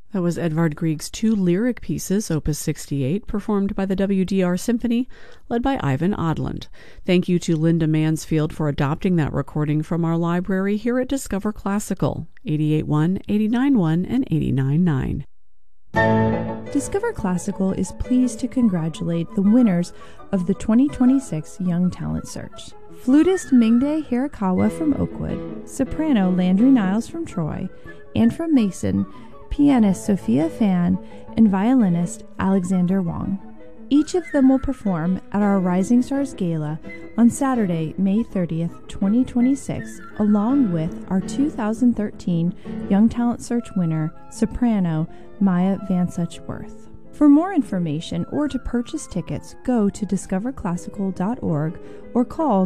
That was Edvard Grieg's two lyric pieces, Opus 68, performed by the WDR Symphony, led by Ivan Odland. Thank you to Linda Mansfield for adopting that recording from our library here at Discover Classical, 88.1, 89.1, and 89.9. Discover Classical is pleased to congratulate the winners of the 2026 Young Talent Search. Flutist Mingde Hirakawa from Oakwood, soprano Landry Niles from Troy, and from Mason, pianist Sophia Fan, and violinist Alexander Wong. Each of them will perform at our Rising Stars Gala on Saturday, May 30th, 2026, along with our 2013 Young Talent Search winner, soprano Maya Van Suchworth. For more information or to purchase tickets, go to discoverclassical.org or call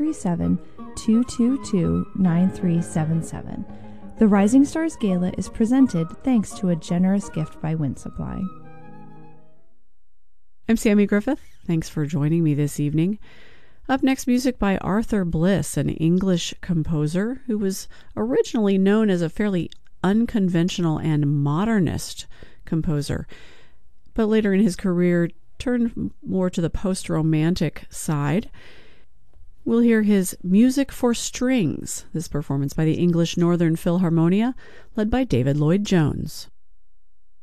937-222-9377. The Rising Stars Gala is presented thanks to a generous gift by Wind Supply. I'm Sammy Griffith. Thanks for joining me this evening. Up next, music by Arthur Bliss, an English composer who was originally known as a fairly unconventional and modernist composer, but later in his career turned more to the post-romantic side. We'll hear his Music for Strings, this performance by the English Northern Philharmonia, led by David Lloyd-Jones.